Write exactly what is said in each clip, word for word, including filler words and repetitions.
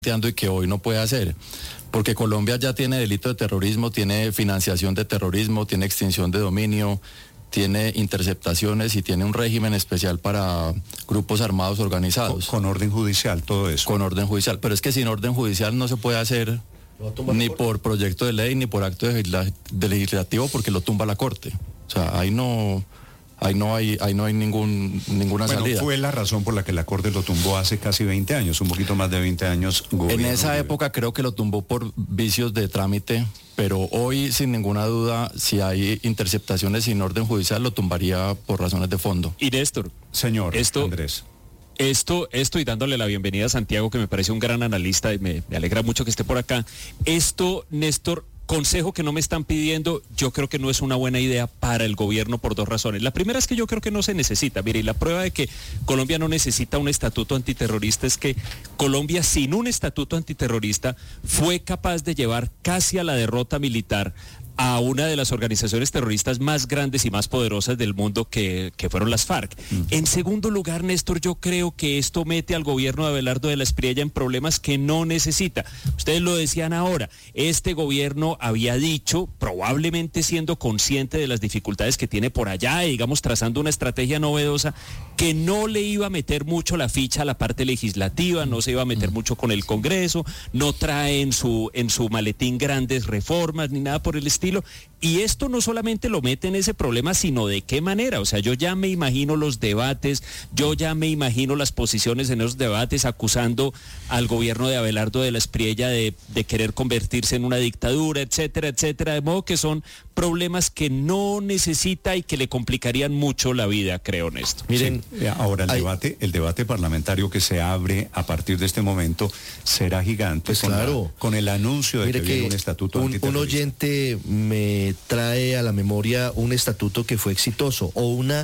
y que hoy no puede hacer, porque Colombia ya tiene delito de terrorismo, tiene financiación de terrorismo, tiene extinción de dominio, tiene interceptaciones y tiene un régimen especial para grupos armados organizados. Con, con orden judicial, todo eso. Con orden judicial, pero es que sin orden judicial no se puede hacer ni por proyecto de ley ni por acto de, de legislativo, porque lo tumba la Corte. O sea, ahí no... Ahí no hay, ahí no hay ningún, ninguna bueno, salida. Fue la razón por la que la Corte lo tumbó hace casi veinte años, un poquito más de veinte años. En esa época creo que lo tumbó por vicios de trámite, pero hoy sin ninguna duda, si hay interceptaciones sin orden judicial, lo tumbaría por razones de fondo. Y Néstor, señor esto, Andrés. Esto, esto y dándole la bienvenida a Santiago, que me parece un gran analista y me, me alegra mucho que esté por acá. Esto, Néstor, consejo que no me están pidiendo, yo creo que no es una buena idea para el gobierno por dos razones. La primera es que yo creo que no se necesita. Mire, y la prueba de que Colombia no necesita un estatuto antiterrorista es que Colombia, sin un estatuto antiterrorista, fue capaz de llevar casi a la derrota militar a una de las organizaciones terroristas más grandes y más poderosas del mundo, que, que fueron las FARC. Mm. En segundo lugar, Néstor, yo creo que esto mete al gobierno de Abelardo de la Espriella en problemas que no necesita. Ustedes lo decían ahora, este gobierno había dicho, probablemente siendo consciente de las dificultades que tiene por allá, y digamos trazando una estrategia novedosa, que no le iba a meter mucho la ficha a la parte legislativa, no se iba a meter mm. mucho con el Congreso, no trae en su, en su maletín grandes reformas ni nada por el estilo. Y esto no solamente lo mete en ese problema, sino de qué manera. O sea, yo ya me imagino los debates, yo ya me imagino las posiciones en esos debates acusando al gobierno de Abelardo de la Espriella de, de querer convertirse en una dictadura, etcétera, etcétera. De modo que son problemas que no necesita y que le complicarían mucho la vida, creo, Néstor. Miren, sí, ahora el hay... debate, el debate parlamentario que se abre a partir de este momento será gigante. Pues con claro. La, con el anuncio de Mire que, que viene un estatuto un, antiterrorista. un oyente me trae a la memoria un estatuto que fue exitoso o una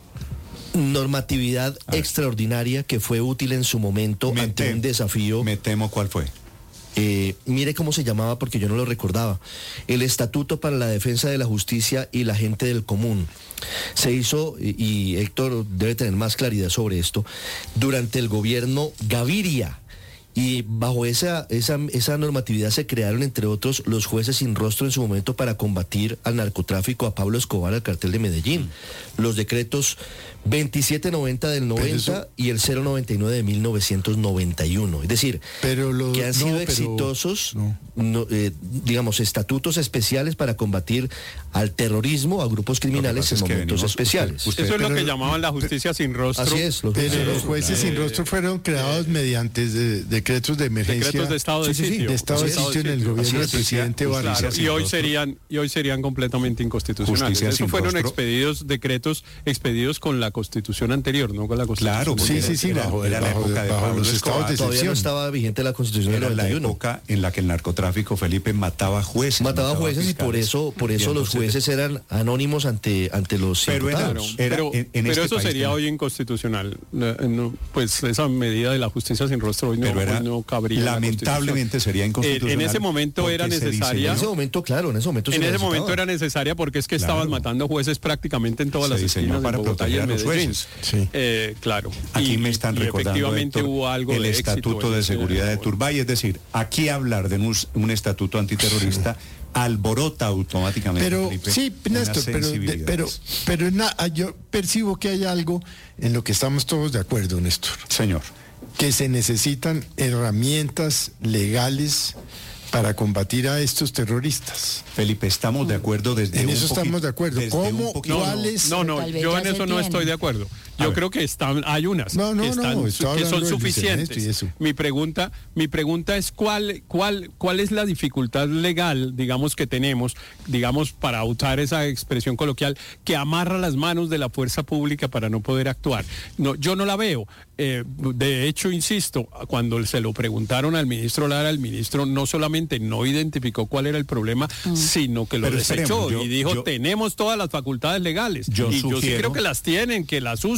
normatividad extraordinaria que fue útil en su momento me ante tem, un desafío. Me temo cuál fue. Eh, mire cómo se llamaba, porque yo no lo recordaba. El Estatuto para la Defensa de la Justicia y la Gente del Común. Se hizo, y, y Héctor debe tener más claridad sobre esto, durante el gobierno Gaviria. Y bajo esa, esa, esa normatividad se crearon, entre otros, los jueces sin rostro en su momento para combatir al narcotráfico, a Pablo Escobar, al cartel de Medellín. Los decretos veintisiete noventa del noventa eso... y el cero noventa y nueve de mil novecientos noventa y uno. Es decir, pero lo... que han sido no, pero... exitosos, no. No, eh, digamos, estatutos especiales para combatir al terrorismo, a grupos criminales en momentos venimos, especiales. Usted, usted, Eso es lo que lo... llamaban la justicia sin rostro. Así es. Los pero los jueces sin rostro fueron creados eh, mediante de, decretos de emergencia. Decretos de estado de sí, sitio. Sí, de estado de sitio en el gobierno del presidente Vargas. Claro, y hoy serían, y hoy serían completamente inconstitucionales. Eso fueron rostro. expedidos, decretos expedidos con la Constitución anterior, no con la Constitución. Claro, sí, sí, sí, era, bajo, era bajo, la época de bajo Pablo los estados de Todavía no estaba vigente la Constitución era del noventa y uno. La época en la que el narcotráfico, Felipe, mataba jueces. Mataba, mataba jueces fiscales, y por eso, por eso los jueces eran anónimos ante, ante los pero imputados. Era, pero, era, en, en pero este eso sería hoy inconstitucional. No, pues esa medida de la justicia sin rostro hoy no, pero era, hoy no cabría. Lamentablemente sería inconstitucional. Eh, en ese momento era necesaria. En ese momento, claro, en ese momento. En ese momento era necesaria porque es que claro. estaban matando jueces prácticamente en todas se las esquinas para de Bogotá y en los jueces. Sí. Eh, claro. Aquí y, me están y recordando efectivamente Héctor, hubo algo el de Estatuto de Seguridad de Turbay, es decir, aquí hablar de un, un estatuto antiterrorista alborota automáticamente. Pero Felipe, sí, Néstor, pero, de, pero, pero na, yo percibo que hay algo en lo que estamos todos de acuerdo, Néstor. Señor. Que se necesitan herramientas legales para combatir a estos terroristas. Felipe, estamos de acuerdo desde en un eso estamos de acuerdo. ¿Cómo? ¿Cuáles? No, no, no yo en eso no estoy de acuerdo. Yo creo que están, hay unas no, no, que, están, no, que son suficientes. Mi pregunta, mi pregunta es cuál, cuál, cuál es la dificultad legal, digamos, que tenemos, digamos, para usar esa expresión coloquial, que amarra las manos de la fuerza pública para no poder actuar. No, yo no la veo. Eh, de hecho, insisto, cuando se lo preguntaron al ministro Lara, el ministro no solamente no identificó cuál era el problema, mm. sino que lo Pero desechó yo, y dijo, yo, tenemos todas las facultades legales. Yo y sugiero, yo sí creo que las tienen, que las usen.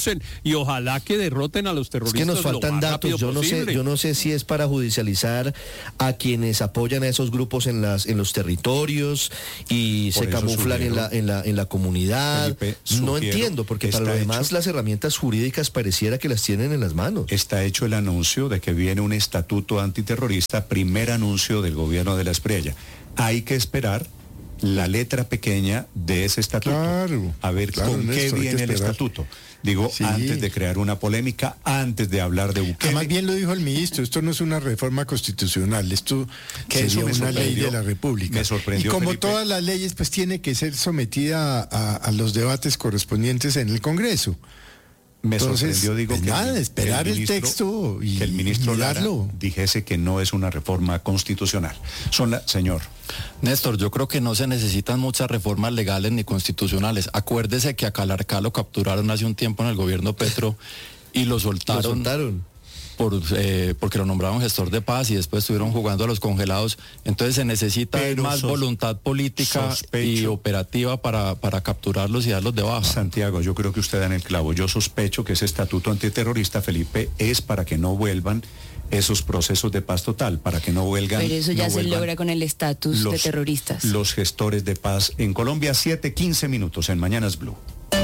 conducen y ojalá que derroten a los terroristas. Es que nos faltan datos, yo no sé, yo no sé si es para judicializar a quienes apoyan a esos grupos en las en los territorios y Por se camuflan en la en la en la comunidad. Felipe, no entiendo, porque para lo demás hecho, las herramientas jurídicas pareciera que las tienen en las manos. Está hecho el anuncio de que viene un estatuto antiterrorista, primer anuncio del gobierno de la Espriella. Hay que esperar la letra pequeña de ese estatuto. Claro, a ver claro, con Néstor, qué viene el estatuto. Digo, sí. Antes de crear una polémica, antes de hablar de Bukele. Más bien lo dijo el ministro, esto no es una reforma constitucional, esto sería una ley de la República. Me sorprendió, y como Felipe, todas las leyes, pues tiene que ser sometida a, a los debates correspondientes en el Congreso. Me Entonces, sorprendió, digo, pues que nada, el, esperar el, ministro, el texto y que el ministro Lara mirarlo. dijese que no es una reforma constitucional. Son la, señor. Néstor, yo creo que no se necesitan muchas reformas legales ni constitucionales. Acuérdese que a Calarcá lo capturaron hace un tiempo en el gobierno Petro y lo soltaron. Lo soltaron. Por, eh, porque lo nombraron gestor de paz y después estuvieron jugando a los congelados. Entonces se necesita Pero más sos, voluntad política sospecho, y operativa para, para capturarlos y darlos de baja. Santiago, yo creo que usted da en el clavo. Yo sospecho que ese estatuto antiterrorista, Felipe, es para que no vuelvan esos procesos de paz total, para que no vuelvan. Pero eso ya no se logra con el estatus de terroristas. Los gestores de paz en Colombia. Siete, quince minutos en Mañanas Blue.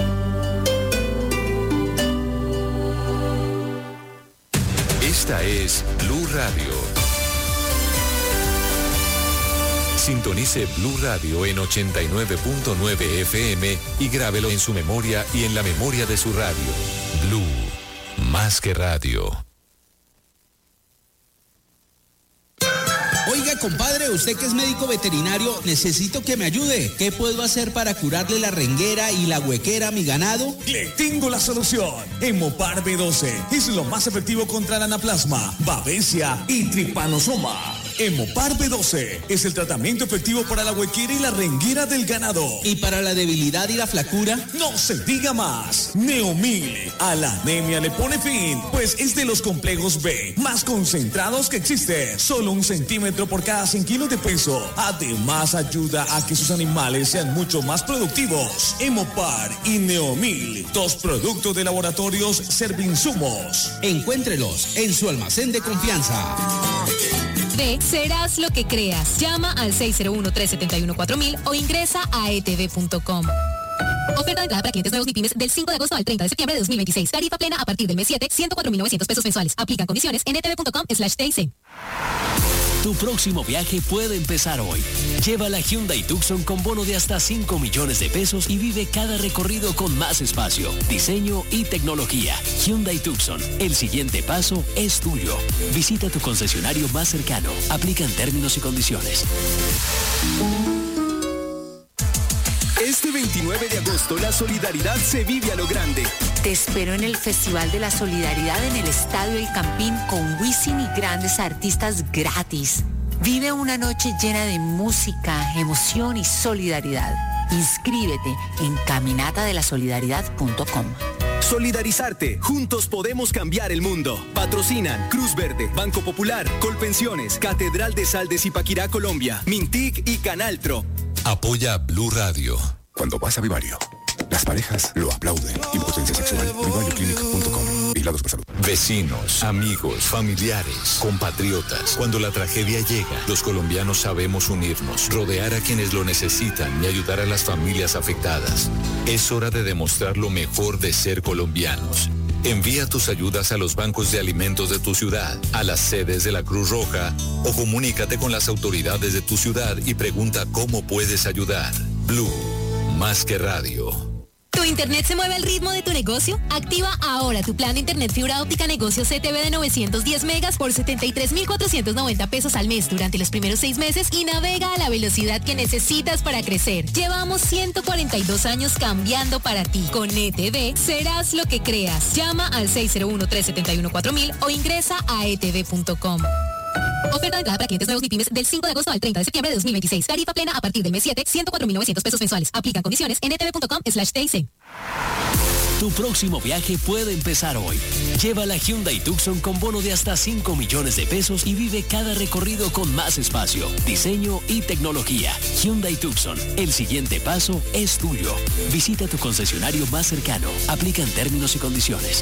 Esta es Blue Radio. Sintonice Blue Radio en ochenta y nueve punto nueve F M y grábelo en su memoria y en la memoria de su radio. Blue, más que radio. Oiga, compadre, usted que es médico veterinario, necesito que me ayude. ¿Qué puedo hacer para curarle la renguera y la huequera a mi ganado? Le tengo la solución. Hemopar B doce es lo más efectivo contra la anaplasma, babesia y tripanosoma. Hemopar B doce es el tratamiento efectivo para la huequera y la renguera del ganado. ¿Y para la debilidad y la flacura? No se diga más. Neomil a la anemia le pone fin, pues es de los complejos B más concentrados que existen. Solo un centímetro por cada cien kilos de peso. Además ayuda a que sus animales sean mucho más productivos. Hemopar y Neomil, dos productos de laboratorios Servinsumos. Encuéntrelos en su almacén de confianza. Ve, serás lo que creas. Llama al seis cero uno, tres siete uno, cuatro mil o ingresa a e t v punto com. Oferta de entrada para clientes nuevos y pymes del cinco de agosto al treinta de septiembre de dos mil veintiséis. Tarifa plena a partir del mes siete, ciento cuatro mil novecientos pesos mensuales. Aplican condiciones en e t v punto com slash t i c. Tu próximo viaje puede empezar hoy. Lleva la Hyundai Tucson con bono de hasta cinco millones de pesos y vive cada recorrido con más espacio, diseño y tecnología. Hyundai Tucson, el siguiente paso es tuyo. Visita tu concesionario más cercano. Aplican términos y condiciones. Este veintinueve de agosto la solidaridad se vive a lo grande. Te espero en el Festival de la Solidaridad en el Estadio El Campín con Wisin y grandes artistas gratis. Vive una noche llena de música, emoción y solidaridad. Inscríbete en caminata de la solidaridad punto com. Solidarizarte, juntos podemos cambiar el mundo. Patrocinan Cruz Verde, Banco Popular, Colpensiones, Catedral de Sal de Zipaquirá, Colombia, Mintic y Canaltro. Apoya Blue Radio. Cuando vas a Vivario, las parejas lo aplauden. Impotencia sexual. vivario clinic punto com. Vigilados por salud. Vecinos, amigos, familiares, compatriotas. Cuando la tragedia llega, los colombianos sabemos unirnos, rodear a quienes lo necesitan y ayudar a las familias afectadas. Es hora de demostrar lo mejor de ser colombianos. Envía tus ayudas a los bancos de alimentos de tu ciudad, a las sedes de la Cruz Roja o comunícate con las autoridades de tu ciudad y pregunta cómo puedes ayudar. Blue, más que radio. ¿Tu internet se mueve al ritmo de tu negocio? Activa ahora tu plan de internet fibra óptica negocio C T V de novecientos diez megas por setenta y tres mil cuatrocientos noventa pesos al mes durante los primeros seis meses y navega a la velocidad que necesitas para crecer. Llevamos ciento cuarenta y dos años cambiando para ti. Con E T V serás lo que creas. Llama al seis cero uno, tres siete uno, cuatro mil o ingresa a e t v punto com. Oferta de entrada para clientes nuevos y pymes del cinco de agosto al treinta de septiembre de dos mil veintiséis. Tarifa plena a partir del mes siete, ciento cuatro mil novecientos pesos mensuales. Aplican condiciones en e t v punto com slash t i c. Tu próximo viaje puede empezar hoy. Lleva la Hyundai Tucson con bono de hasta cinco millones de pesos y vive cada recorrido con más espacio, diseño y tecnología. Hyundai Tucson, el siguiente paso es tuyo. Visita tu concesionario más cercano. Aplican términos y condiciones.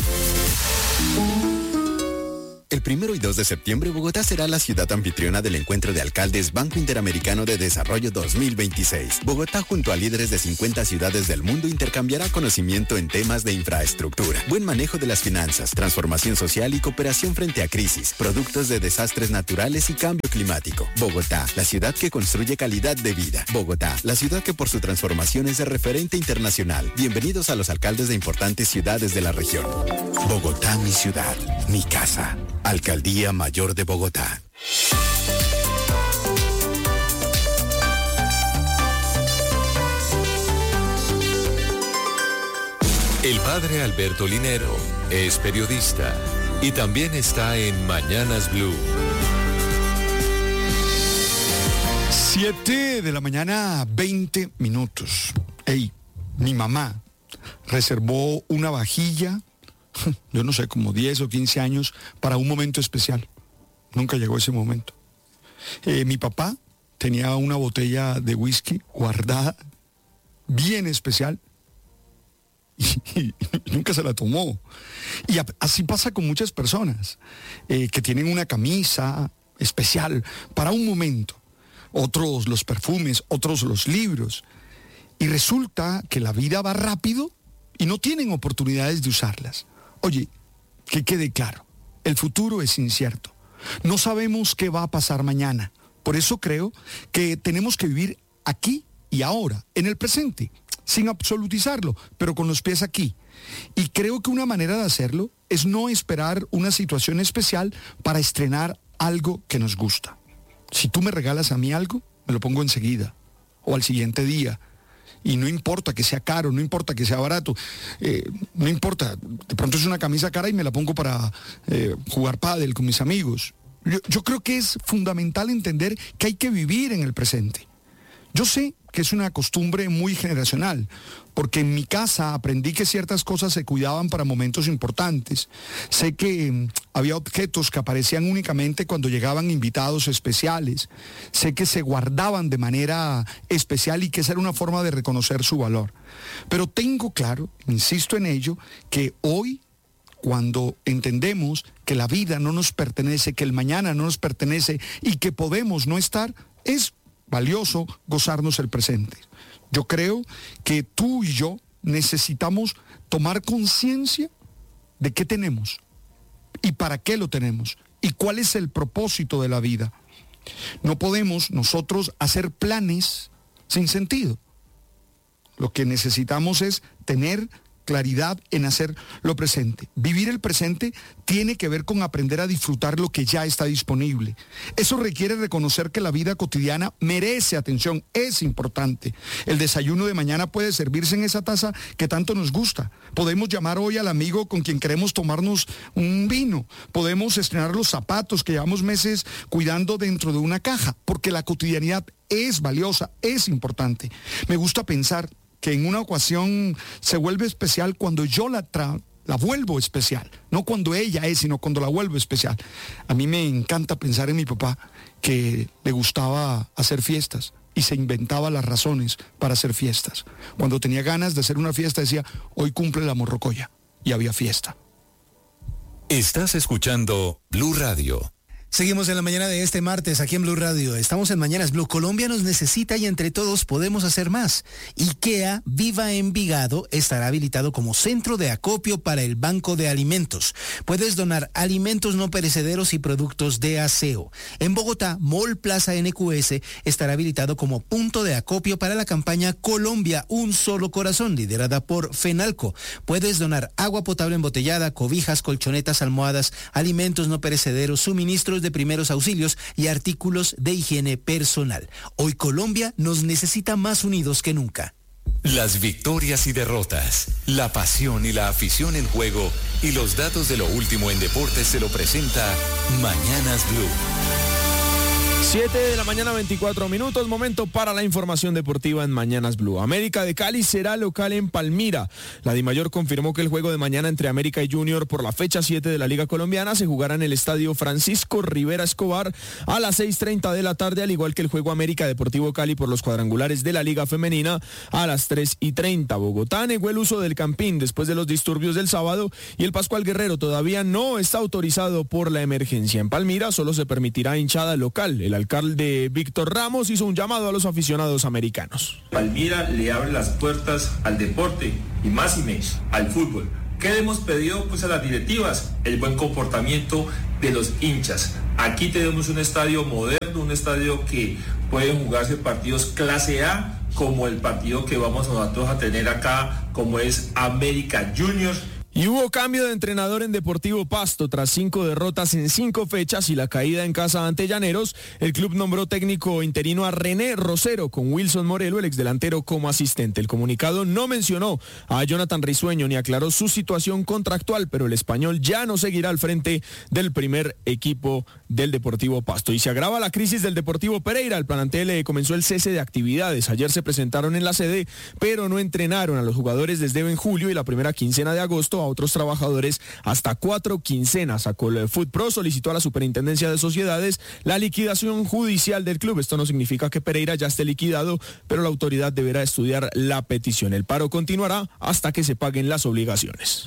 El primero y dos de septiembre, Bogotá será la ciudad anfitriona del Encuentro de Alcaldes Banco Interamericano de Desarrollo dos mil veintiséis. Bogotá, junto a líderes de cincuenta ciudades del mundo, intercambiará conocimiento en temas de infraestructura, buen manejo de las finanzas, transformación social y cooperación frente a crisis, productos de desastres naturales y cambio climático. Bogotá, la ciudad que construye calidad de vida. Bogotá, la ciudad que por su transformación es de referente internacional. Bienvenidos a los alcaldes de importantes ciudades de la región. Bogotá, mi ciudad, mi casa. Alcaldía Mayor de Bogotá. El padre Alberto Linero es periodista y también está en Mañanas Blue. Siete de la mañana, veinte minutos. Ey, mi mamá reservó una vajilla, yo no sé, como diez o quince años, para un momento especial. Nunca llegó ese momento. Eh, mi papá tenía una botella de whisky guardada, bien especial, y, y, y nunca se la tomó. Y a, así pasa con muchas personas, eh, que tienen una camisa especial para un momento. Otros los perfumes, otros los libros. Y resulta que la vida va rápido y no tienen oportunidades de usarlas. Oye, que quede claro, el futuro es incierto. No sabemos qué va a pasar mañana. Por eso creo que tenemos que vivir aquí y ahora, en el presente, sin absolutizarlo, pero con los pies aquí. Y creo que una manera de hacerlo es no esperar una situación especial para estrenar algo que nos gusta. Si tú me regalas a mí algo, me lo pongo enseguida o al siguiente día. Y no importa que sea caro, no importa que sea barato, eh, no importa, de pronto es una camisa cara y me la pongo para eh, jugar pádel con mis amigos. Yo, yo creo que es fundamental entender que hay que vivir en el presente. Yo sé que es una costumbre muy generacional, porque en mi casa aprendí que ciertas cosas se cuidaban para momentos importantes. Sé que mm, había objetos que aparecían únicamente cuando llegaban invitados especiales. Sé que se guardaban de manera especial y que esa era una forma de reconocer su valor. Pero tengo claro, insisto en ello, que hoy, cuando entendemos que la vida no nos pertenece, que el mañana no nos pertenece y que podemos no estar, es valioso gozarnos el presente. Yo creo que tú y yo necesitamos tomar conciencia de qué tenemos y para qué lo tenemos y cuál es el propósito de la vida. No podemos nosotros hacer planes sin sentido. Lo que necesitamos es tener claridad en hacer lo presente. Vivir el presente tiene que ver con aprender a disfrutar lo que ya está disponible. Eso requiere reconocer que la vida cotidiana merece atención, es importante. El desayuno de mañana puede servirse en esa taza que tanto nos gusta. Podemos llamar hoy al amigo con quien queremos tomarnos un vino. Podemos estrenar los zapatos que llevamos meses cuidando dentro de una caja, porque la cotidianidad es valiosa, es importante. Me gusta pensar que en una ocasión se vuelve especial cuando yo la, tra- la vuelvo especial, no cuando ella es, sino cuando la vuelvo especial. A mí me encanta pensar en mi papá, que le gustaba hacer fiestas y se inventaba las razones para hacer fiestas. Cuando tenía ganas de hacer una fiesta decía, hoy cumple la morrocoya, y había fiesta. Estás escuchando Blue Radio. Seguimos en la mañana de este martes aquí en Blue Radio. Estamos en Mañanas Blue. Colombia nos necesita y entre todos podemos hacer más. IKEA Viva Envigado estará habilitado como centro de acopio para el Banco de Alimentos. Puedes donar alimentos no perecederos y productos de aseo. En Bogotá, Mall Plaza N Q S estará habilitado como punto de acopio para la campaña Colombia, un solo corazón, liderada por FENALCO. Puedes donar agua potable embotellada, cobijas, colchonetas, almohadas, alimentos no perecederos, suministros de primeros auxilios y artículos de higiene personal. Hoy Colombia nos necesita más unidos que nunca. Las victorias y derrotas, la pasión y la afición en juego y los datos de lo último en deportes se lo presenta Mañanas Blue. siete de la mañana, veinticuatro minutos, momento para la información deportiva en Mañanas Blue. América de Cali será local en Palmira. La DIMAYOR confirmó que el juego de mañana entre América y Junior por la fecha siete de la Liga Colombiana se jugará en el estadio Francisco Rivera Escobar a las seis treinta de la tarde, al igual que el juego América Deportivo Cali por los cuadrangulares de la Liga Femenina a las tres y treinta. Bogotá negó el uso del Campín después de los disturbios del sábado y el Pascual Guerrero todavía no está autorizado por la emergencia. En Palmira solo se permitirá hinchada local. El alcalde Víctor Ramos hizo un llamado a los aficionados americanos. Palmira le abre las puertas al deporte y más y menos al fútbol. ¿Qué le hemos pedido pues a las directivas? El buen comportamiento de los hinchas. Aquí tenemos un estadio moderno, un estadio que pueden jugarse partidos clase A, como el partido que vamos nosotros a tener acá, como es América Juniors. Y hubo cambio de entrenador en Deportivo Pasto tras cinco derrotas en cinco fechas y la caída en casa ante Llaneros. El club nombró técnico interino a René Rosero con Wilson Morelo, el exdelantero, como asistente. El comunicado no mencionó a Jonathan Risueño ni aclaró su situación contractual, pero el español ya no seguirá al frente del primer equipo del Deportivo Pasto. Y se agrava la crisis del Deportivo Pereira. El plantel eh, comenzó el cese de actividades. Ayer se presentaron en la sede, pero no entrenaron a los jugadores desde en julio y la primera quincena de agosto. A otros trabajadores hasta cuatro quincenas. Acolfoot Pro solicitó a la Superintendencia de Sociedades la liquidación judicial del club. Esto no significa que Pereira ya esté liquidado, pero la autoridad deberá estudiar la petición. El paro continuará hasta que se paguen las obligaciones.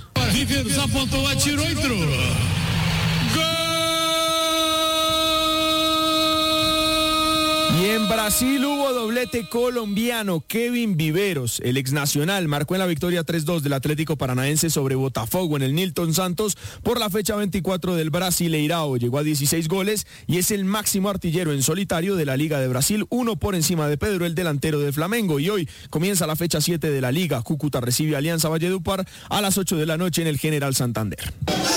Y en Brasil hubo doblete colombiano. Kevin Viveros, el exnacional, marcó en la victoria tres dos del Atlético Paranaense sobre Botafogo en el Nilton Santos por la fecha veinticuatro del Brasileirao. Llegó a dieciséis goles y es el máximo artillero en solitario de la Liga de Brasil, uno por encima de Pedro, el delantero de Flamengo. Y hoy comienza la fecha siete de la Liga. Cúcuta recibe a Alianza Valledupar a las ocho de la noche en el General Santander.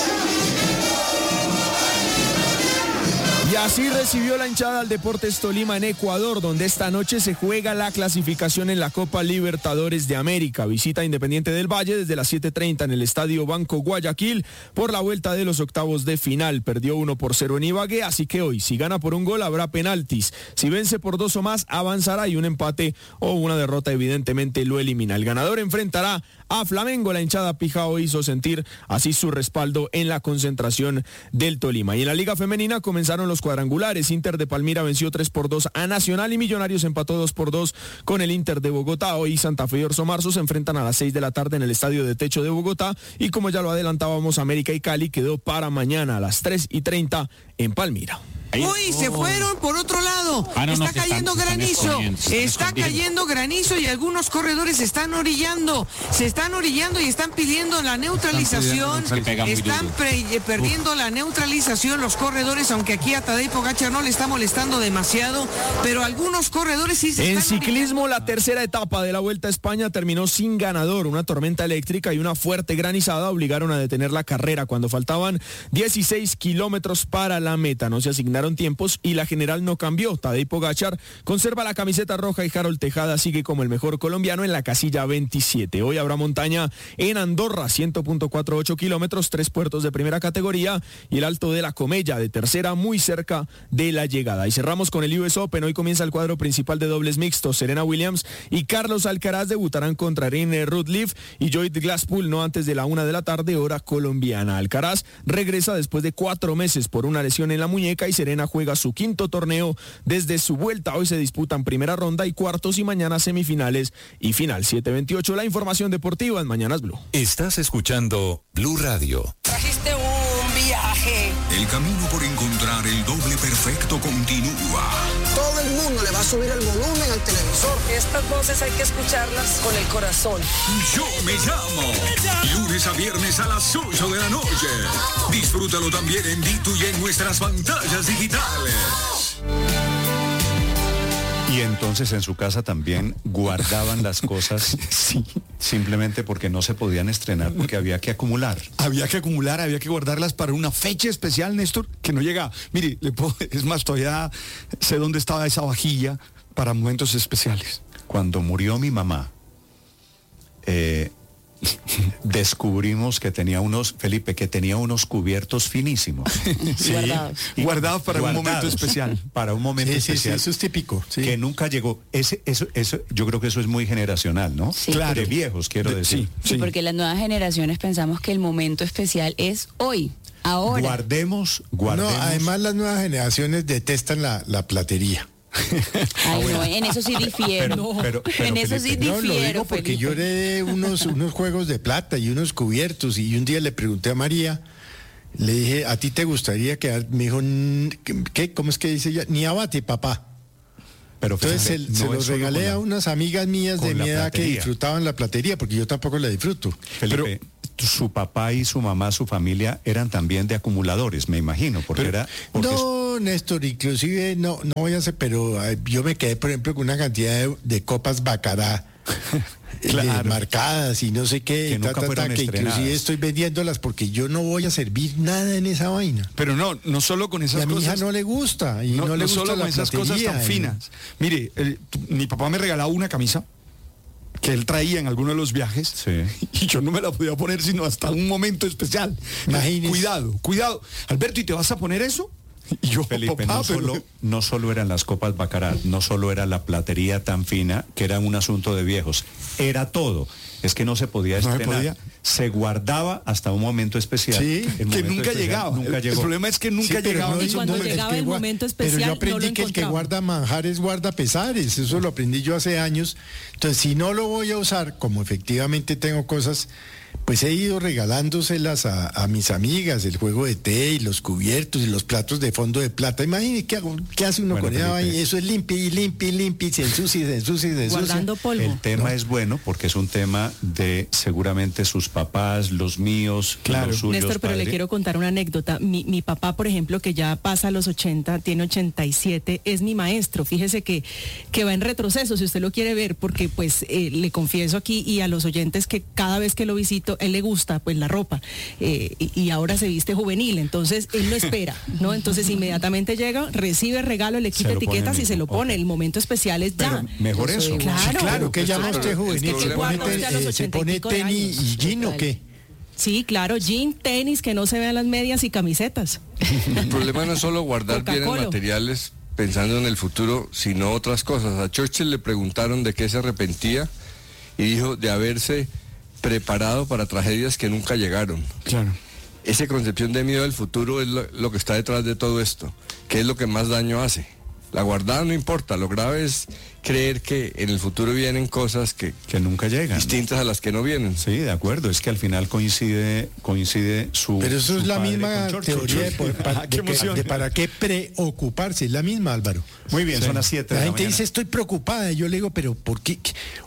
Y así recibió la hinchada al Deportes Tolima en Ecuador, donde esta noche se juega la clasificación en la Copa Libertadores de América. Visita Independiente del Valle desde las siete treinta en el Estadio Banco Guayaquil por la vuelta de los octavos de final. Perdió uno por cero en Ibagué, así que hoy, si gana por un gol, habrá penaltis. Si vence por dos o más, avanzará y un empate o una derrota evidentemente lo elimina. El ganador enfrentará a Flamengo. La hinchada Pijao hizo sentir así su respaldo en la concentración del Tolima. Y en la Liga Femenina comenzaron los cuadrangulares. Inter de Palmira venció tres por dos a Nacional y Millonarios empató dos por dos con el Inter de Bogotá. Hoy Santa Fe y Orso Marzo se enfrentan a las seis de la tarde en el Estadio de Techo de Bogotá y como ya lo adelantábamos, América y Cali quedó para mañana a las tres y treinta en Palmira. Uy, se fueron por otro lado. Ah, no, está no, cayendo están, granizo. Están está cayendo granizo y algunos corredores se están orillando. Se están orillando y están pidiendo la neutralización. Están, están pre, perdiendo Uf. la neutralización los corredores, aunque aquí a Tadej Pogačar no le está molestando demasiado, pero algunos corredores sí se en están En ciclismo, orillando. La tercera etapa de la Vuelta a España terminó sin ganador. Una tormenta eléctrica y una fuerte granizada obligaron a detener la carrera cuando faltaban dieciséis kilómetros para la meta. No se asignaron tiempos y la general no cambió. Tadej Pogačar conserva la camiseta roja y Harold Tejada sigue como el mejor colombiano en la casilla veintisiete. Hoy habrá montaña en Andorra, cien punto cuarenta y ocho kilómetros, tres puertos de primera categoría y el Alto de la Comella de tercera, muy cerca de la llegada. Y cerramos con el U S Open. Hoy comienza el cuadro principal de dobles mixtos. Serena Williams y Carlos Alcaraz debutarán contra Irene Rudlev y Lloyd Glasspool no antes de la una de la tarde, hora colombiana. Alcaraz regresa después de cuatro meses por una lesión en la muñeca y Serena juega su quinto torneo desde su vuelta. Hoy se disputan primera ronda y cuartos y mañana semifinales y final. siete veintiocho, la información deportiva en Mañanas Blue. Estás escuchando Blue Radio. Trajiste un viaje. El camino por encontrar el doble perfecto continúa. Todo el mundo le va a subir el volumen al televisor. Estas voces hay que escucharlas con el corazón. Yo me llamo. Lunes a viernes a las ocho de la noche. Disfrútalo también en D T V y en nuestras pantallas digitales. Y entonces en su casa también guardaban las cosas sí. simplemente porque no se podían estrenar, porque había que acumular. Había que acumular, había que guardarlas para una fecha especial, Néstor, que no llegaba. Mire, le puedo, es más, todavía sé dónde estaba esa vajilla para momentos especiales. Cuando murió mi mamá, eh, descubrimos que tenía unos, Felipe, que tenía unos cubiertos finísimos. Sí, guardados. Guardados para guardados, un momento especial. Para un momento sí, especial. Sí, sí, eso es típico. Sí. Que nunca llegó. Ese, eso, eso, yo creo que eso es muy generacional, ¿no? Sí. Claro. De viejos, quiero decir. Sí, sí, porque las nuevas generaciones pensamos que el momento especial es hoy, ahora. Guardemos, guardemos. No, además las nuevas generaciones detestan la, la platería. Ay, no, en eso sí difiero. Pero, pero, pero, en eso sí difiero. No, lo digo porque Felipe. yo heredé unos, unos juegos de plata y unos cubiertos y un día le pregunté a María, le dije, ¿a ti te gustaría quedar? Me dijo, ¿qué? ¿Cómo es que dice ella? Ni abate, papá. Pero entonces se, no se los regalé la, a unas amigas mías de mi edad platería. Que disfrutaban la platería, porque yo tampoco la disfruto. Felipe, pero, su papá y su mamá, su familia, eran también de acumuladores, me imagino, porque pero, era... Porque no, es... Néstor, inclusive, no, no voy a hacer, pero eh, yo me quedé, por ejemplo, con una cantidad de, de copas Bacará. Claro. Marcadas y no sé qué, que, ta, ta, ta, que inclusive estoy vendiéndolas porque yo no voy a servir nada en esa vaina. Pero no, no solo con esas y a cosas. A mi hija no le gusta y no, no le no gusta solo la con esas cosas tan finas. Mire, el, tu, mi papá me regalaba una camisa que él traía en alguno de los viajes, sí. Y yo no me la podía poner sino hasta un momento especial. Imagínese. Cuidado, cuidado. Alberto, ¿y te vas a poner eso? Y yo, Felipe, papá, no, pero... solo, no solo eran las copas Baccarat, no solo era la platería tan fina, que era un asunto de viejos, era todo. Es que no se podía estrenar. No se podía. Se guardaba hasta un momento especial. Sí, que nunca especial, llegaba. Nunca el, llegó. el problema es que nunca sí, llegaba. No, y cuando no, llegaba el, el momento especial, pero yo aprendí no que el que guarda manjares guarda pesares. Eso lo aprendí yo hace años. Entonces, si no lo voy a usar, como efectivamente tengo cosas, pues he ido regalándoselas a, a mis amigas, el juego de té y los cubiertos y los platos de fondo de plata. Imagínate qué, hago, qué hace uno bueno, con ella y eso es limpio y limpio y limpio y se ensucia y se ensucia y se ensucia. Guardando polvo. El tema no. es bueno porque es un tema de seguramente sus papás, los míos, claro. los suyos. Néstor, pero padre. le quiero contar una anécdota. Mi, mi papá, por ejemplo, que ya pasa a los ochenta, tiene ochenta y siete, es mi maestro. Fíjese que, que va en retroceso, si usted lo quiere ver, porque pues eh, le confieso aquí y a los oyentes que cada vez que lo visito, él le gusta pues la ropa eh, y, y ahora se viste juvenil, entonces él no espera, ¿no? Entonces inmediatamente llega, recibe el regalo, le quita etiquetas y se lo pone. Okay. El momento especial es ya. Pero mejor eso. Claro, sí, claro que llama usted juvenil. Se pone, eh, se pone tenis y jean o qué. Sí, claro, jean, tenis, que no se vean las medias y camisetas. El problema no es solo guardar bienes materiales pensando en el futuro, sino otras cosas. A Churchill le preguntaron de qué se arrepentía y dijo de haberse preparado para tragedias que nunca llegaron. Claro. Esa concepción de miedo del futuro es lo, lo que está detrás de todo esto, que es lo que más daño hace. La guardada no importa, lo grave es creer que en el futuro vienen cosas que, que nunca llegan, distintas a las que no vienen. Sí, de acuerdo, es que al final coincide coincide su Pero eso su es la misma teoría de, por, para, de, que, de para qué preocuparse, es la misma, Álvaro. Muy bien, sí. Son las siete la de la gente mañana. Dice, estoy preocupada, y yo le digo, pero ¿por qué?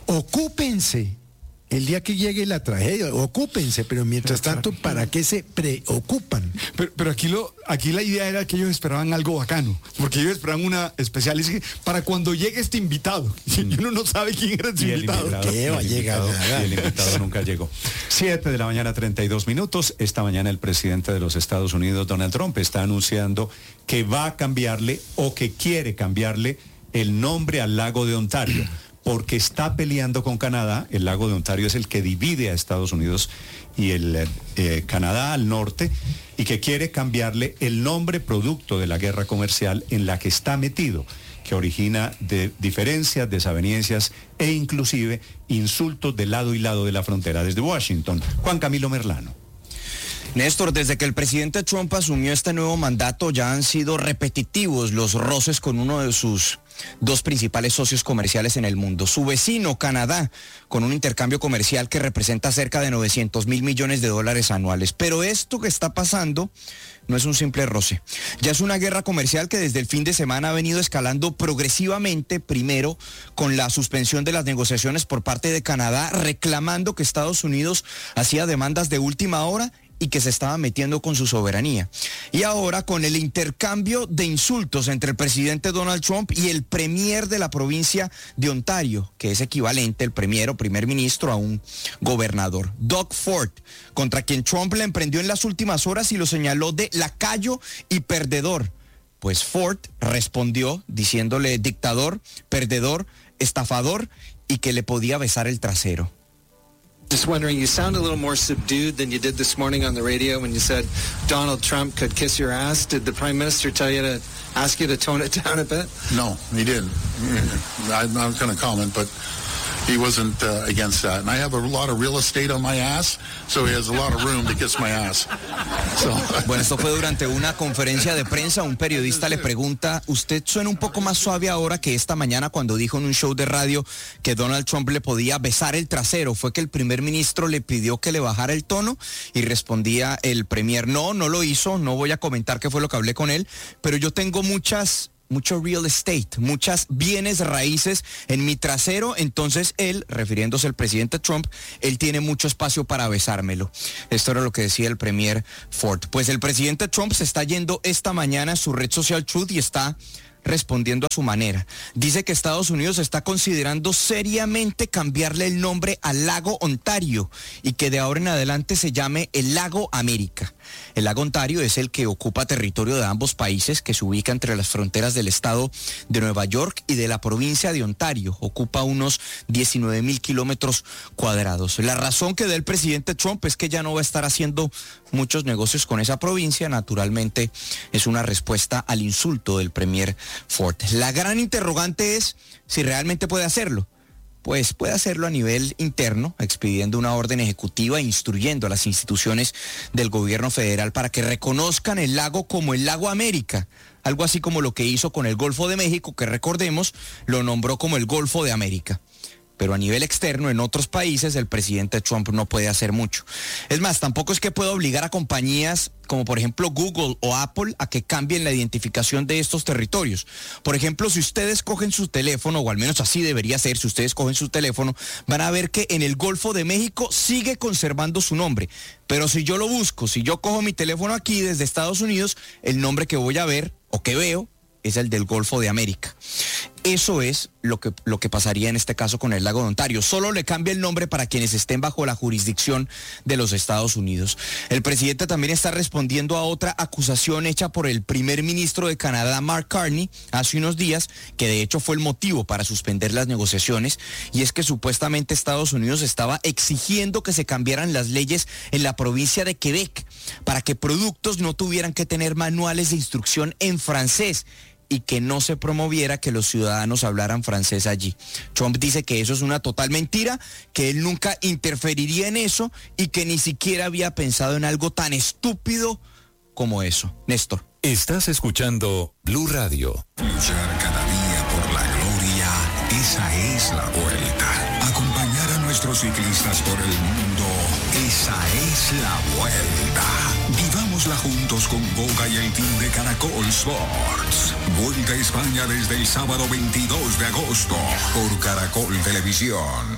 Ocúpense. El día que llegue la tragedia, ocúpense, pero mientras tanto, ¿para qué se preocupan? Pero, pero aquí lo, aquí la idea era que ellos esperaban algo bacano, porque ellos esperaban una especial, es que para cuando llegue este invitado, y uno no sabe quién era ese invitado. invitado. ¿Qué va a llegar? Y el invitado nunca llegó. Siete de la mañana, treinta y dos minutos. Esta mañana el presidente de los Estados Unidos, Donald Trump, está anunciando que va a cambiarle o que quiere cambiarle el nombre al lago de Ontario, porque está peleando con Canadá. El lago de Ontario es el que divide a Estados Unidos y el eh, Canadá al norte, y que quiere cambiarle el nombre producto de la guerra comercial en la que está metido, que origina de diferencias, desavenencias e inclusive insultos de lado y lado de la frontera desde Washington. Juan Camilo Merlano. Néstor, desde que el presidente Trump asumió este nuevo mandato ya han sido repetitivos los roces con uno de sus dos principales socios comerciales en el mundo, su vecino Canadá, con un intercambio comercial que representa cerca de novecientos mil millones de dólares anuales. Pero esto que está pasando no es un simple roce, ya es una guerra comercial que desde el fin de semana ha venido escalando progresivamente, primero con la suspensión de las negociaciones por parte de Canadá, reclamando que Estados Unidos hacía demandas de última hora y que se estaba metiendo con su soberanía. Y ahora con el intercambio de insultos entre el presidente Donald Trump y el premier de la provincia de Ontario, que es equivalente el premier o primer ministro a un gobernador, Doug Ford, contra quien Trump le emprendió en las últimas horas y lo señaló de lacayo y perdedor. Pues Ford respondió diciéndole dictador, perdedor, estafador y que le podía besar el trasero. Just wondering, you sound a little more subdued than you did this morning on the radio when you said Donald Trump could kiss your ass. Did the Prime Minister tell you to ask you to tone it down a bit? No, he didn't. I'm not going to comment, but he wasn't uh, against that. And I have a lot of real estate on my ass, so he has a lot of room to kiss my ass. So. Bueno, esto fue durante una conferencia de prensa. Un periodista le pregunta, usted suena un poco más suave ahora que esta mañana cuando dijo en un show de radio que Donald Trump le podía besar el trasero. ¿Fue que el primer ministro le pidió que le bajara el tono? Y respondía el premier, no, no lo hizo, no voy a comentar qué fue lo que hablé con él, pero yo tengo muchas... mucho real estate, muchas bienes raíces en mi trasero, entonces él, refiriéndose al presidente Trump, él tiene mucho espacio para besármelo. Esto era lo que decía el premier Ford. Pues el presidente Trump se está yendo esta mañana a su red social Truth y está respondiendo a su manera. Dice que Estados Unidos está considerando seriamente cambiarle el nombre al lago Ontario y que de ahora en adelante se llame el lago América. El lago Ontario es el que ocupa territorio de ambos países, que se ubica entre las fronteras del estado de Nueva York y de la provincia de Ontario. Ocupa unos diecinueve mil kilómetros cuadrados. La razón que da el presidente Trump es que ya no va a estar haciendo muchos negocios con esa provincia. Naturalmente es una respuesta al insulto del premier Ford. La gran interrogante es si realmente puede hacerlo. Pues puede hacerlo a nivel interno, expidiendo una orden ejecutiva e instruyendo a las instituciones del gobierno federal para que reconozcan el lago como el lago América. Algo así como lo que hizo con el Golfo de México, que recordemos, lo nombró como el Golfo de América. Pero a nivel externo, en otros países, el presidente Trump no puede hacer mucho. Es más, tampoco es que pueda obligar a compañías como por ejemplo Google o Apple a que cambien la identificación de estos territorios. Por ejemplo, si ustedes cogen su teléfono, o al menos así debería ser, si ustedes cogen su teléfono, van a ver que en el Golfo de México sigue conservando su nombre. Pero si yo lo busco, si yo cojo mi teléfono aquí desde Estados Unidos, el nombre que voy a ver o que veo es el del Golfo de América. Eso es lo que, lo que pasaría en este caso con el lago de Ontario. Solo le cambia el nombre para quienes estén bajo la jurisdicción de los Estados Unidos. El presidente también está respondiendo a otra acusación hecha por el primer ministro de Canadá, Mark Carney, hace unos días, que de hecho fue el motivo para suspender las negociaciones, y es que supuestamente Estados Unidos estaba exigiendo que se cambiaran las leyes en la provincia de Quebec para que productos no tuvieran que tener manuales de instrucción en francés y que no se promoviera que los ciudadanos hablaran francés allí. Trump dice que eso es una total mentira, que él nunca interferiría en eso y que ni siquiera había pensado en algo tan estúpido como eso. Néstor. Estás escuchando Blue Radio. Luchar cada día por la gloria, esa es la vuelta. Acompañar a nuestros ciclistas por el mundo, esa es la vuelta. Vivámosla juntos con Boga y el team de Caracol Sports. Vuelta a España desde el sábado veintidós de agosto por Caracol Televisión.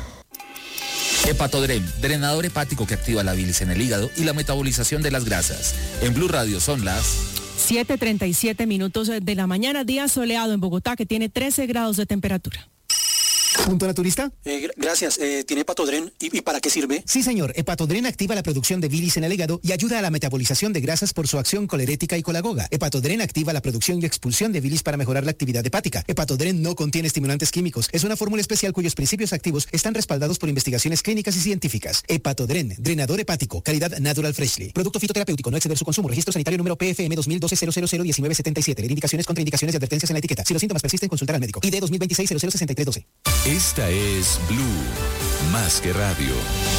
Hepatodren, drenador hepático que activa la bilis en el hígado y la metabolización de las grasas. En Blue Radio son las siete treinta y siete minutos de la mañana, día soleado en Bogotá que tiene trece grados de temperatura. ¿Punto naturista? Eh, gracias. Eh, ¿Tiene Hepatodren? ¿Y, ¿Y para qué sirve? Sí, señor. Hepatodren activa la producción de bilis en el hígado y ayuda a la metabolización de grasas por su acción colerética y colagoga. Hepatodren activa la producción y expulsión de bilis para mejorar la actividad hepática. Hepatodren no contiene estimulantes químicos. Es una fórmula especial cuyos principios activos están respaldados por investigaciones clínicas y científicas. Hepatodren, drenador hepático, calidad Natural Freshly. Producto fitoterapéutico, no exceder su consumo. Registro sanitario número P F M dos mil doce cero cero cero diecinueve setenta y siete. Indicaciones, contraindicaciones y advertencias en la etiqueta. Si los síntomas persisten, consultar al médico. I D dos mil veintiséis cero cero sesenta y tres doce. Esta es Blue, más que radio.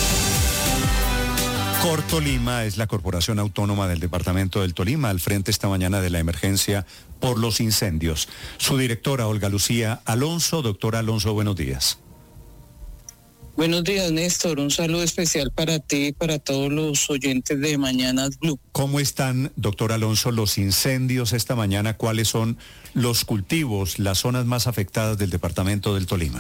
Cortolima es la corporación autónoma del departamento del Tolima, al frente esta mañana de la emergencia por los incendios. Su directora, Olga Lucía Alonso. Doctora Alonso, buenos días. Buenos días, Néstor. Un saludo especial para ti y para todos los oyentes de Mañanas Blue. ¿Cómo están, doctor Alonso, los incendios esta mañana? ¿Cuáles son los cultivos, las zonas más afectadas del departamento del Tolima?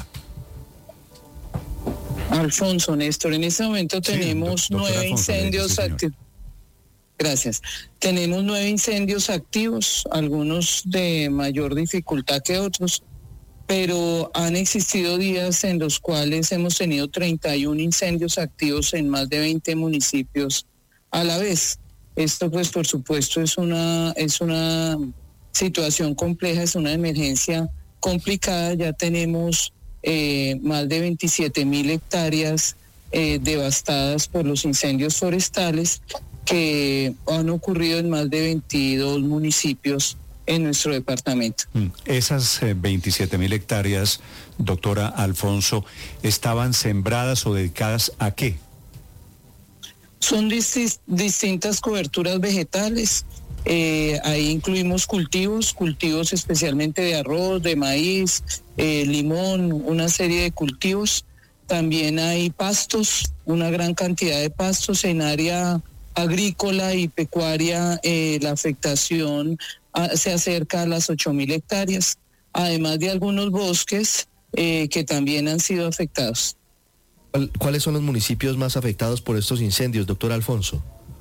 Alfonso, Néstor, en este momento tenemos sí, nueve Alfonso, incendios sí, activos. Gracias. Tenemos nueve incendios activos, algunos de mayor dificultad que otros, pero han existido días en los cuales hemos tenido treinta y uno incendios activos en más de veinte municipios a la vez. Esto, pues, por supuesto, es una, es una situación compleja, es una emergencia complicada. Ya tenemos Eh, más de veintisiete mil hectáreas eh, devastadas por los incendios forestales que han ocurrido en más de veintidós municipios en nuestro departamento. Esas eh, veintisiete mil hectáreas, doctora Alfonso, ¿estaban sembradas o dedicadas a qué? Son distis, distintas coberturas vegetales. Eh, ahí incluimos cultivos, cultivos especialmente de arroz, de maíz, eh, limón, una serie de cultivos. También hay pastos, una gran cantidad de pastos en área agrícola y pecuaria. Eh, la afectación a, se acerca a las ocho mil hectáreas, además de algunos bosques eh, que también han sido afectados. ¿Cuáles son los municipios más afectados por estos incendios, doctor Alfonso?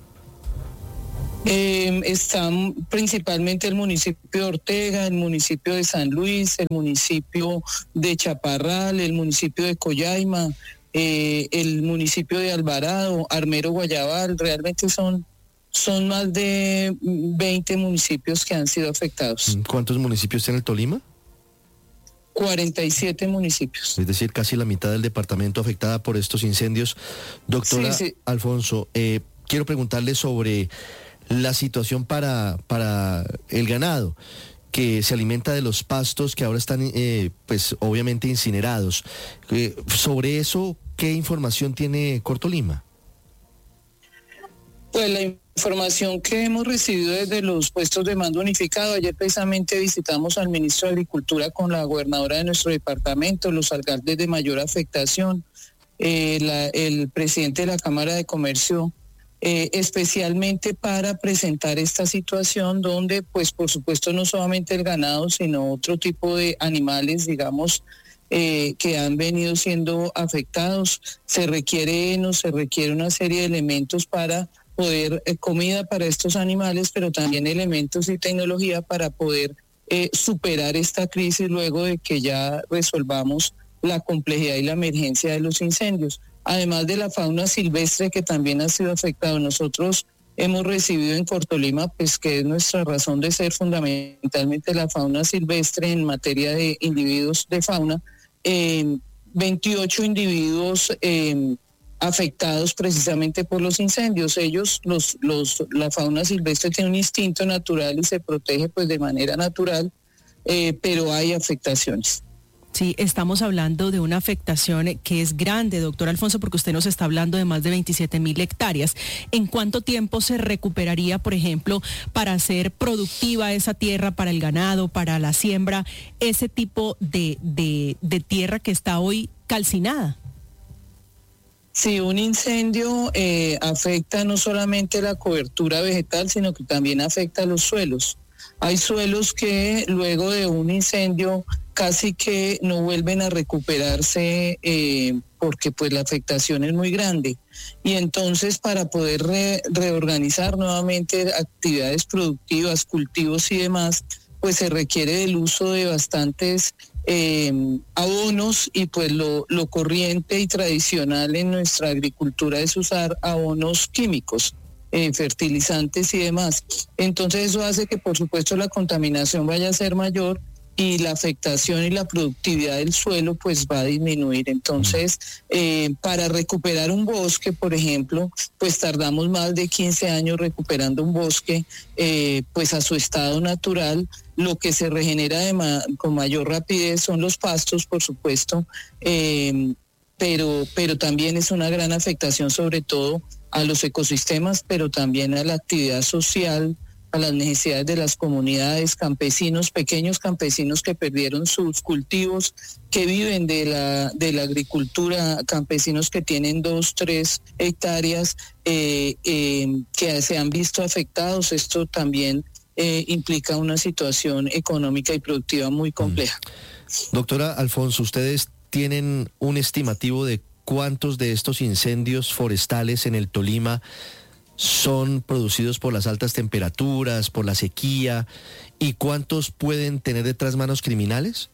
Eh, están principalmente el municipio de Ortega, el municipio de San Luis, el municipio de Chaparral, el municipio de Collaima, eh, el municipio de Alvarado, Armero, Guayabal. Realmente son, son más de veinte municipios que han sido afectados. ¿Cuántos municipios tiene el Tolima? cuarenta y siete municipios. Es decir, casi la mitad del departamento afectada por estos incendios. Doctora sí, sí. Alfonso, eh, quiero preguntarle sobre la situación para, para el ganado, que se alimenta de los pastos que ahora están, eh, pues obviamente incinerados. Eh, sobre eso, ¿qué información tiene Cortolima? Pues la información que hemos recibido desde los puestos de mando unificado, ayer precisamente visitamos al ministro de Agricultura con la gobernadora de nuestro departamento, los alcaldes de mayor afectación, eh, la, el presidente de la Cámara de Comercio, eh, especialmente para presentar esta situación donde, pues por supuesto, no solamente el ganado, sino otro tipo de animales, digamos, eh, que han venido siendo afectados. Se requiere, no se requiere una serie de elementos para poder, eh, comida para estos animales, pero también elementos y tecnología para poder eh, superar esta crisis luego de que ya resolvamos la complejidad y la emergencia de los incendios. Además de la fauna silvestre que también ha sido afectada, nosotros hemos recibido en Cortolima, pues que es nuestra razón de ser fundamentalmente la fauna silvestre en materia de individuos de fauna, eh, veintiocho individuos eh, afectados precisamente por los incendios. Ellos, los, los, la fauna silvestre tiene un instinto natural y se protege pues de manera natural, eh, pero hay afectaciones. Sí, estamos hablando de una afectación que es grande, doctor Alfonso, porque usted nos está hablando de más de veintisiete mil hectáreas. ¿En cuánto tiempo se recuperaría, por ejemplo, para hacer productiva esa tierra para el ganado, para la siembra, ese tipo de, de, de tierra que está hoy calcinada? Sí, un incendio eh, afecta no solamente la cobertura vegetal, sino que también afecta a los suelos. Hay suelos que luego de un incendio casi que no vuelven a recuperarse eh, porque pues la afectación es muy grande. Y entonces para poder re, reorganizar nuevamente actividades productivas, cultivos y demás, pues se requiere del uso de bastantes eh, abonos y pues lo, lo corriente y tradicional en nuestra agricultura es usar abonos químicos. Eh, fertilizantes y demás. Entonces eso hace que por supuesto la contaminación vaya a ser mayor y la afectación y la productividad del suelo pues va a disminuir. Entonces eh, para recuperar un bosque, por ejemplo, pues tardamos más de quince años recuperando un bosque eh, pues a su estado natural. Lo que se regenera de ma- con mayor rapidez son los pastos, por supuesto, eh, pero, pero también es una gran afectación sobre todo a los ecosistemas, pero también a la actividad social, a las necesidades de las comunidades, campesinos, pequeños campesinos que perdieron sus cultivos, que viven de la, de la agricultura, campesinos que tienen dos, tres hectáreas, eh, eh, que se han visto afectados. Esto también eh, implica una situación económica y productiva muy compleja. Doctora Alfonso, ustedes tienen un estimativo de ¿cuántos de estos incendios forestales en el Tolima son producidos por las altas temperaturas, por la sequía, y cuántos pueden tener detrás manos criminales?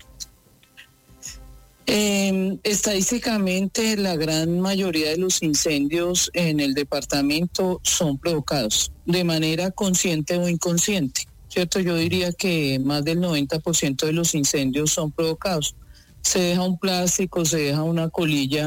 Eh, estadísticamente, la gran mayoría de los incendios en el departamento son provocados de manera consciente o inconsciente, ¿cierto? Yo diría que más del noventa por ciento de los incendios son provocados. Se deja un plástico, se deja una colilla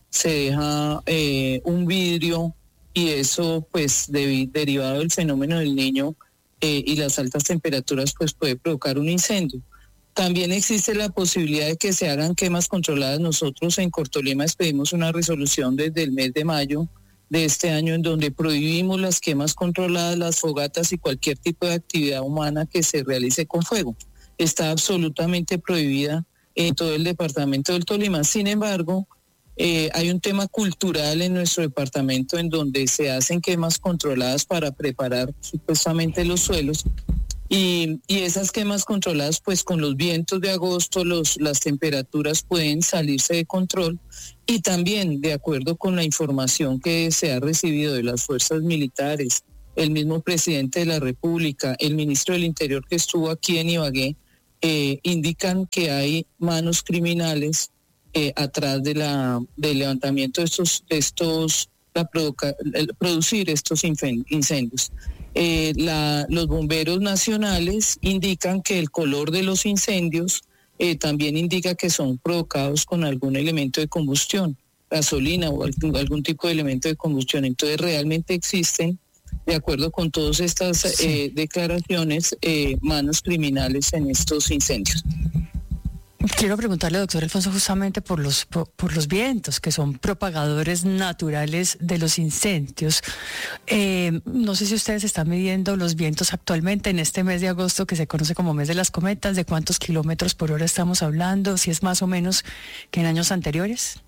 se deja eh, un vidrio y eso pues de, derivado del fenómeno del Niño eh, y las altas temperaturas pues puede provocar un incendio. También existe la posibilidad de que se hagan quemas controladas. Nosotros en Cortolima expedimos una resolución desde el mes de mayo de este año en donde prohibimos las quemas controladas, las fogatas y cualquier tipo de actividad humana que se realice con fuego. Está absolutamente prohibida en todo el departamento del Tolima. Sin embargo, eh, hay un tema cultural en nuestro departamento en donde se hacen quemas controladas para preparar supuestamente los suelos. Y, y esas quemas controladas, pues con los vientos de agosto, los, las temperaturas pueden salirse de control. Y también, de acuerdo con la información que se ha recibido de las fuerzas militares, el mismo presidente de la República, el ministro del Interior que estuvo aquí en Ibagué, eh, indican que hay manos criminales eh, atrás de la del levantamiento de estos, de estos la provoca, el, producir estos incendios. Eh, la, los bomberos nacionales indican que el color de los incendios eh, también indica que son provocados con algún elemento de combustión, gasolina o algún, algún tipo de elemento de combustión. Entonces realmente existen, de acuerdo con todas estas sí. eh, declaraciones, eh, manos criminales en estos incendios. Quiero preguntarle, doctor Alfonso, justamente por los por, por los vientos, que son propagadores naturales de los incendios. Eh, no sé si ustedes están midiendo los vientos actualmente en este mes de agosto, que se conoce como mes de las cometas, de cuántos kilómetros por hora estamos hablando, si es más o menos que en años anteriores.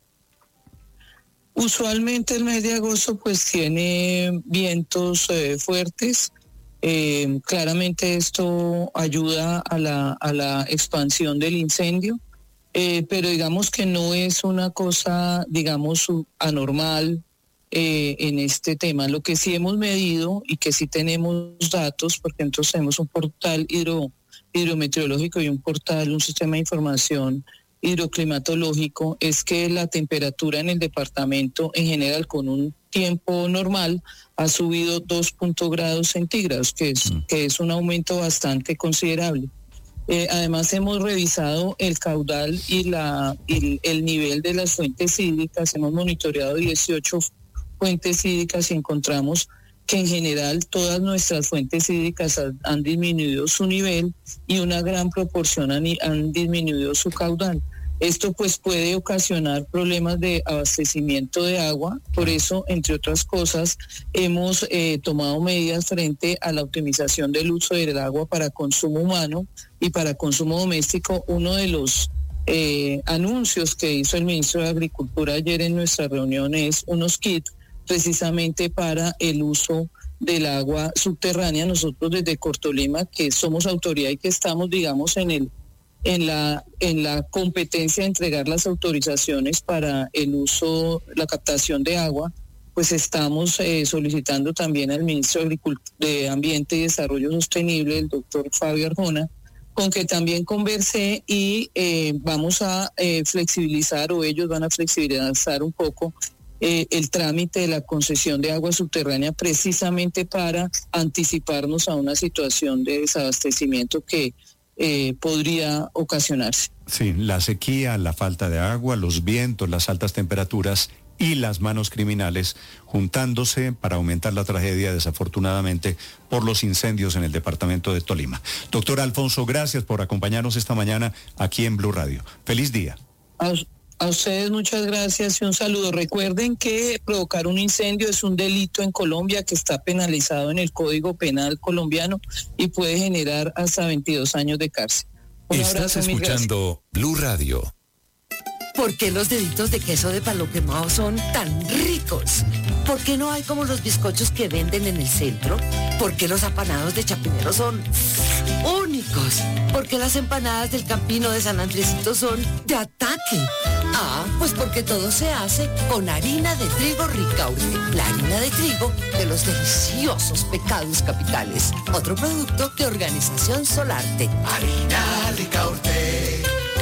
Usualmente el mes de agosto pues tiene vientos eh, fuertes. Eh, claramente esto ayuda a la, a la expansión del incendio, eh, pero digamos que no es una cosa, digamos, anormal eh, en este tema. Lo que sí hemos medido y que sí tenemos datos, porque nosotros tenemos un portal hidro, hidrometeorológico y un portal, un sistema de información hidroclimatológico, es que la temperatura en el departamento en general con un tiempo normal ha subido dos grados centígrados, que es, mm. que es un aumento bastante considerable. Eh, además hemos revisado el caudal y, la, y el nivel de las fuentes hídricas, hemos monitoreado dieciocho fuentes hídricas y encontramos que en general todas nuestras fuentes hídricas han, han disminuido su nivel y una gran proporción han, han disminuido su caudal. Esto pues puede ocasionar problemas de abastecimiento de agua, por eso, entre otras cosas, hemos eh, tomado medidas frente a la optimización del uso del agua para consumo humano y para consumo doméstico. Uno de los eh, anuncios que hizo el ministro de Agricultura ayer en nuestra reunión es unos kits precisamente para el uso del agua subterránea. Nosotros desde Cortolima, que somos autoridad y que estamos, digamos, en el en la en la competencia de entregar las autorizaciones para el uso, la captación de agua, pues estamos eh, solicitando también al ministro de, Agricult- de Ambiente y Desarrollo Sostenible, el doctor Fabio Arjona, con que también conversé y eh, vamos a eh, flexibilizar, o ellos van a flexibilizar un poco eh, el trámite de la concesión de agua subterránea, precisamente para anticiparnos a una situación de desabastecimiento que Eh, podría ocasionarse. Sí, la sequía, la falta de agua, los vientos, las altas temperaturas y las manos criminales juntándose para aumentar la tragedia, desafortunadamente, por los incendios en el departamento de Tolima. Doctor Alfonso, gracias por acompañarnos esta mañana aquí en Blue Radio. Feliz día. A, a ustedes muchas gracias y un saludo. Recuerden que provocar un incendio es un delito en Colombia que está penalizado en el Código Penal colombiano y puede generar hasta veintidós años de cárcel. Un Estás abrazo, escuchando Blue Radio. ¿Por qué los deditos de queso de palo quemado son tan ricos? ¿Por qué no hay como los bizcochos que venden en el centro? ¿Por qué los apanados de Chapinero son únicos? ¿Por qué las empanadas del Campino de San Andresito son de ataque? Ah, pues porque todo se hace con harina de trigo Ricaurte, la harina de trigo de los deliciosos pecados capitales. Otro producto de Organización Solarte. Harina Ricaurte.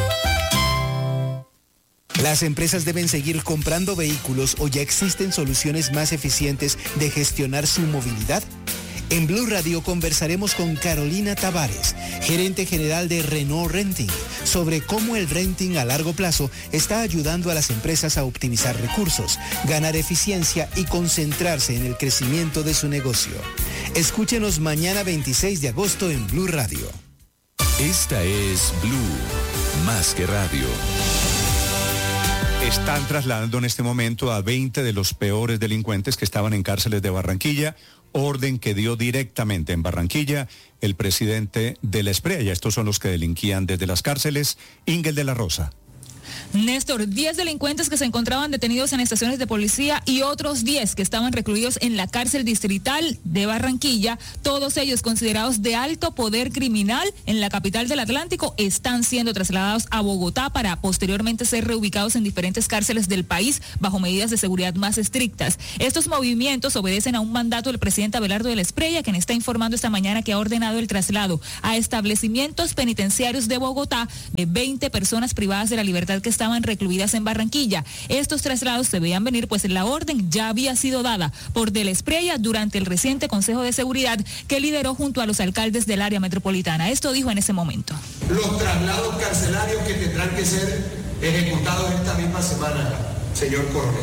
¿Las empresas deben seguir comprando vehículos o ya existen soluciones más eficientes de gestionar su movilidad? En Blue Radio conversaremos con Carolina Tavares, gerente general de Renault Renting, sobre cómo el renting a largo plazo está ayudando a las empresas a optimizar recursos, ganar eficiencia y concentrarse en el crecimiento de su negocio. Escúchenos mañana veintiséis de agosto en Blue Radio. Esta es Blue, más que radio. Están trasladando en este momento a veinte de los peores delincuentes que estaban en cárceles de Barranquilla, orden que dio directamente en Barranquilla el presidente de la Espriella. Estos son los que delinquían desde las cárceles. Ingel de la Rosa. Néstor, diez delincuentes que se encontraban detenidos en estaciones de policía y otros diez que estaban recluidos en la cárcel distrital de Barranquilla, todos ellos considerados de alto poder criminal en la capital del Atlántico, están siendo trasladados a Bogotá para posteriormente ser reubicados en diferentes cárceles del país bajo medidas de seguridad más estrictas. Estos movimientos obedecen a un mandato del presidente Abelardo de la Espriella, quien está informando esta mañana que ha ordenado el traslado a establecimientos penitenciarios de Bogotá de veinte personas privadas de la libertad que estaban recluidas en Barranquilla. Estos traslados se veían venir, pues la orden ya había sido dada por de la Espriella durante el reciente Consejo de Seguridad que lideró junto a los alcaldes del área metropolitana. Esto dijo en ese momento. Los traslados carcelarios que tendrán que ser ejecutados esta misma semana, señor coronel,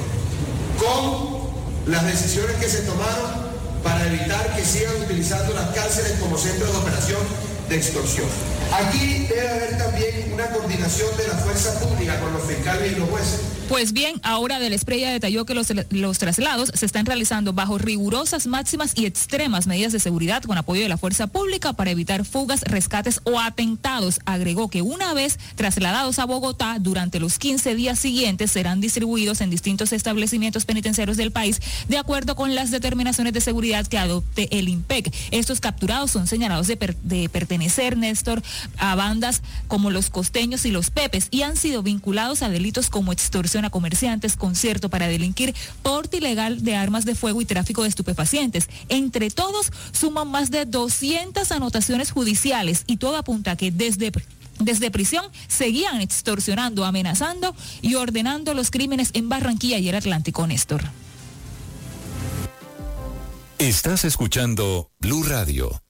con las decisiones que se tomaron para evitar que sigan utilizando las cárceles como centros de operación de extorsión. Aquí debe haber también una coordinación de la fuerza pública con los fiscales y los jueces. Pues bien, ahora de la Espriella detalló que los, los traslados se están realizando bajo rigurosas máximas y extremas medidas de seguridad con apoyo de la fuerza pública para evitar fugas, rescates o atentados. Agregó que una vez trasladados a Bogotá, durante los quince días siguientes serán distribuidos en distintos establecimientos penitenciarios del país de acuerdo con las determinaciones de seguridad que adopte el I N P E C. Estos capturados son señalados de, per, de pertenecer, Néstor, a bandas como los Costeños y los Pepes y han sido vinculados a delitos como extorsión a comerciantes, concierto para delinquir, porte ilegal de armas de fuego y tráfico de estupefacientes. Entre todos suman más de doscientas anotaciones judiciales y todo apunta a que desde Desde prisión seguían extorsionando, amenazando y ordenando los crímenes en Barranquilla y el Atlántico, Néstor. Estás escuchando Blue Radio.